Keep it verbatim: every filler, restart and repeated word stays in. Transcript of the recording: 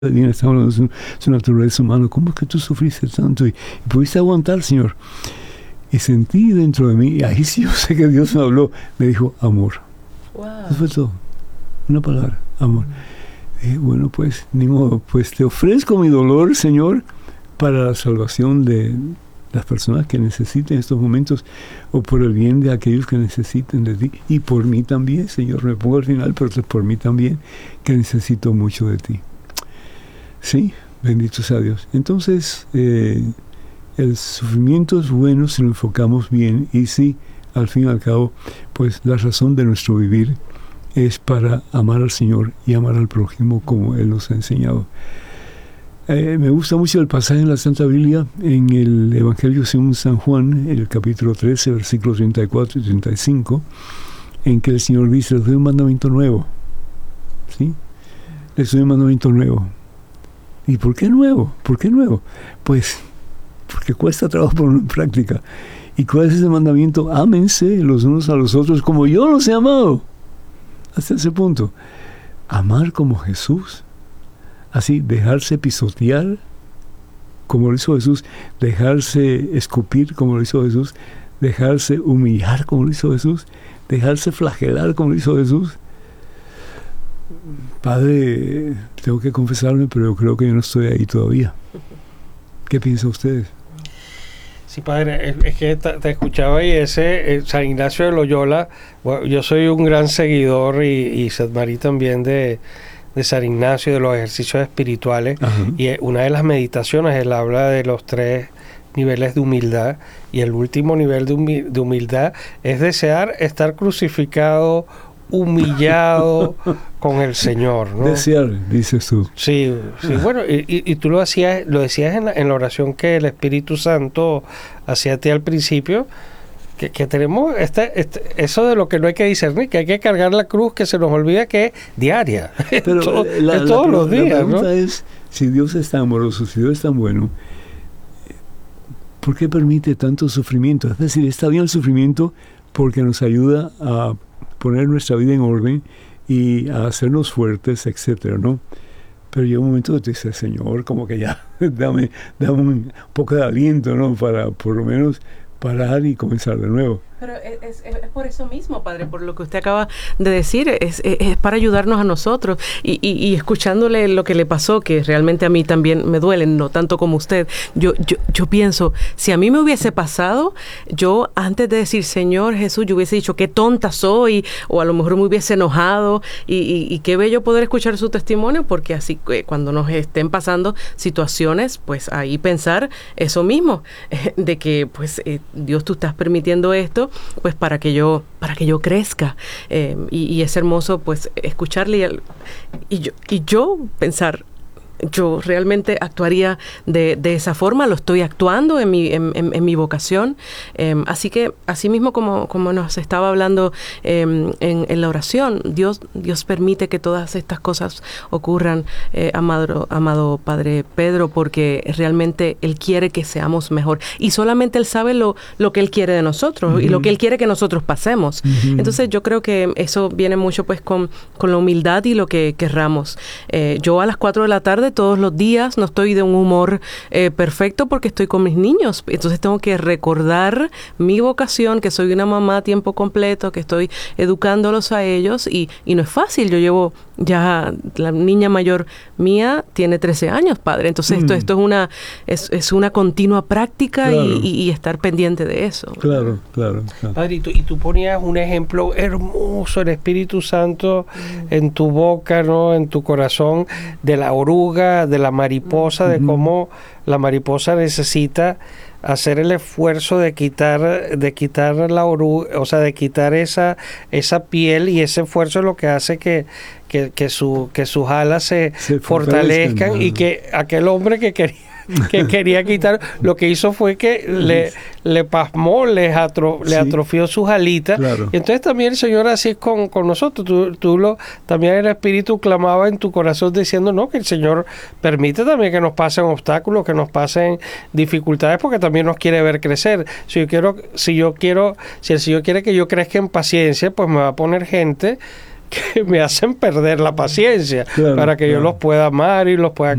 Bien, está hablando de su, su naturaleza humana. ¿Cómo es que tú sufriste tanto y, y pudiste aguantar, Señor? Y sentí dentro de mí, y ahí sí yo sé que Dios me habló, me dijo amor. Wow. Eso fue todo. Una palabra, amor. Mm. Dije, bueno, pues, ni modo, pues te ofrezco mi dolor, Señor, para la salvación de las personas que necesiten estos momentos, o por el bien de aquellos que necesiten de ti, y por mí también, Señor. Me pongo al final, pero por mí también, que necesito mucho de ti. Sí, bendito sea Dios. Entonces, eh, el sufrimiento es bueno si lo enfocamos bien, y sí, al fin y al cabo, pues la razón de nuestro vivir es para amar al Señor y amar al prójimo como Él nos ha enseñado. Eh, me gusta mucho el pasaje en la Santa Biblia, en el Evangelio según San Juan, el capítulo trece, versículos treinta y cuatro y treinta y cinco, en que el Señor dice, les doy un mandamiento nuevo. ¿Sí? Les doy un mandamiento nuevo. ¿Y por qué nuevo? ¿Por qué nuevo? Pues porque cuesta trabajo ponerlo en práctica. ¿Y cuál es ese mandamiento? Ámense los unos a los otros como yo los he amado. Hasta ese punto. Amar como Jesús. Así, dejarse pisotear como lo hizo Jesús. Dejarse escupir como lo hizo Jesús. Dejarse humillar como lo hizo Jesús. Dejarse flagelar como lo hizo Jesús. Padre, tengo que confesarme, pero yo creo que yo no estoy ahí todavía. ¿Qué piensan ustedes? Sí, padre, es que te escuchaba y ese eh, San Ignacio de Loyola, bueno, yo soy un gran seguidor y, y Sedmarí también de, de San Ignacio, de los ejercicios espirituales. Ajá. Y una de las meditaciones, él habla de los tres niveles de humildad, y el último nivel de, humi- de humildad es desear estar crucificado, humillado con el Señor, ¿no? Desear, dices tú. Sí, sí. Bueno, y, y, y tú lo hacías, lo decías en la, en la oración que el Espíritu Santo hacía a ti al principio, que, que tenemos este, este, eso de lo que no hay que discernir, que hay que cargar la cruz, que se nos olvida que es diaria. Pero Todo, la, es la, todos la, los días, la pregunta ¿no? es, si Dios es tan amoroso, si Dios es tan bueno, ¿por qué permite tanto sufrimiento? Es decir, está bien el sufrimiento porque nos ayuda a poner nuestra vida en orden y a hacernos fuertes, etcétera, ¿no? Pero llega un momento que te dice, Señor, como que ya, dame, dame un poco de aliento, ¿no? Para por lo menos parar y comenzar de nuevo. Pero es, es, es por eso mismo, padre, por lo que usted acaba de decir, es, es, es para ayudarnos a nosotros. Y, y, y escuchándole lo que le pasó, que realmente a mí también me duele, no tanto como usted, yo, yo, yo pienso, si a mí me hubiese pasado, yo antes de decir, Señor Jesús, yo hubiese dicho, qué tonta soy, o a lo mejor me hubiese enojado, y, y, y qué bello poder escuchar su testimonio, porque así eh, cuando nos estén pasando situaciones, pues ahí pensar eso mismo, eh, de que pues eh, Dios, tú estás permitiendo esto, pues para que yo para que yo crezca, eh, y, y es hermoso pues escucharle y, el, y yo y yo pensar, yo realmente actuaría de, de esa forma, lo estoy actuando en mi, en, en, en mi vocación. Eh, así que, así mismo como, como nos estaba hablando eh, en, en la oración, Dios, Dios permite que todas estas cosas ocurran, eh, amado, amado Padre Pedro, porque realmente Él quiere que seamos mejor. Y solamente Él sabe lo, lo que Él quiere de nosotros, uh-huh, y lo que Él quiere que nosotros pasemos. Uh-huh. Entonces yo creo que eso viene mucho pues con, con la humildad y lo que querramos. Eh, yo a las cuatro de la tarde todos los días, no estoy de un humor eh, perfecto porque estoy con mis niños, entonces tengo que recordar mi vocación, que soy una mamá a tiempo completo, que estoy educándolos a ellos, y, y no es fácil. Yo llevo ya, la niña mayor mía tiene trece años, padre, entonces mm. esto, esto es una es, es una continua práctica, claro, y, y, y estar pendiente de eso. Claro, claro. claro. Padre, y tú, y tú ponías un ejemplo hermoso, el Espíritu Santo mm. en tu boca, ¿no? En tu corazón, de la oruga, de la mariposa, de cómo la mariposa necesita hacer el esfuerzo de quitar de quitar la oruga, o sea, de quitar esa esa piel, y ese esfuerzo es lo que hace que que, que su que sus alas se, se fortalezcan, ¿no? Y que aquel hombre que quería que quería quitar, lo que hizo fue que le, le pasmó, le, atro, sí. le atrofió sus alitas. Claro. Y entonces también el Señor así es con, con nosotros. Tú, tú lo, también el Espíritu clamaba en tu corazón diciendo, no, que el Señor permite también que nos pasen obstáculos, que nos pasen dificultades, porque también nos quiere ver crecer. Si yo quiero, si yo quiero, si el Señor quiere que yo crezca en paciencia, pues me va a poner gente que me hacen perder la paciencia Claro, para que claro. yo los pueda amar y los pueda